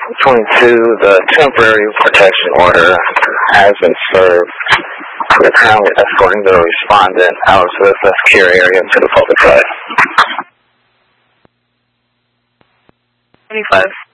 22, the temporary protection order has been served. We're currently escorting the respondent out of the secure area to the public side. 25.